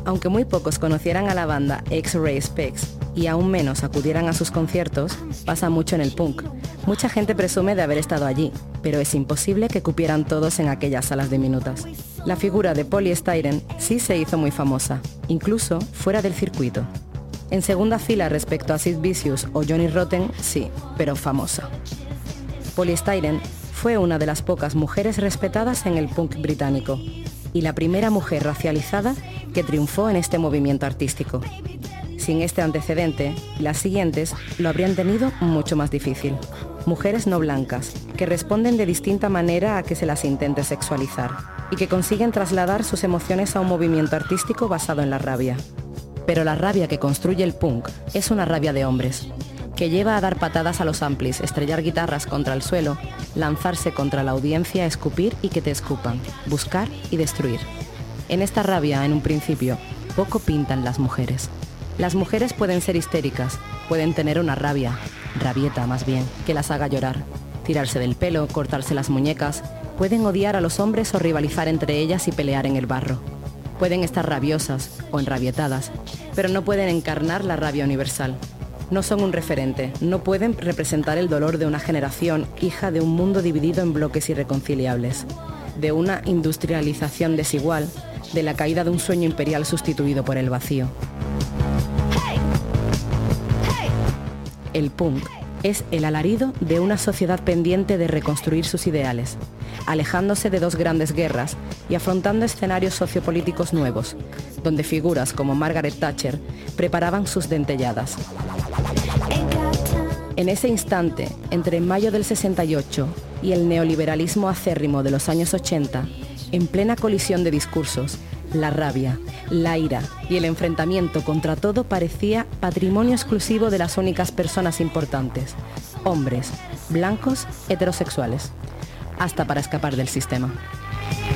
Aunque muy pocos conocieran a la banda X-Ray Spex y aún menos acudieran a sus conciertos, pasa mucho en el punk. Mucha gente presume de haber estado allí, pero es imposible que cupieran todos en aquellas salas diminutas. La figura de Poly Styrene sí se hizo muy famosa, incluso fuera del circuito. En segunda fila respecto a Sid Vicious o Johnny Rotten, sí, pero famosa. Poly Styrene fue una de las pocas mujeres respetadas en el punk británico y la primera mujer racializada que triunfó en este movimiento artístico. Sin este antecedente, las siguientes lo habrían tenido mucho más difícil. Mujeres no blancas, que responden de distinta manera a que se las intente sexualizar y que consiguen trasladar sus emociones a un movimiento artístico basado en la rabia. Pero la rabia que construye el punk es una rabia de hombres, que lleva a dar patadas a los amplis, estrellar guitarras contra el suelo, lanzarse contra la audiencia, escupir y que te escupan, buscar y destruir. En esta rabia, en un principio, poco pintan las mujeres. Las mujeres pueden ser histéricas, pueden tener una rabieta más bien, que las haga llorar, tirarse del pelo, cortarse las muñecas, pueden odiar a los hombres o rivalizar entre ellas y pelear en el barro. Pueden estar rabiosas o enrabietadas, pero no pueden encarnar la rabia universal. No son un referente, no pueden representar el dolor de una generación hija de un mundo dividido en bloques irreconciliables, de una industrialización desigual, de la caída de un sueño imperial sustituido por el vacío. El punk es el alarido de una sociedad pendiente de reconstruir sus ideales, alejándose de dos grandes guerras y afrontando escenarios sociopolíticos nuevos, donde figuras como Margaret Thatcher preparaban sus dentelladas. En ese instante, entre mayo del 68 y el neoliberalismo acérrimo de los años 80, en plena colisión de discursos, la rabia, la ira y el enfrentamiento contra todo parecía patrimonio exclusivo de las únicas personas importantes, hombres, blancos, heterosexuales, hasta para escapar del sistema.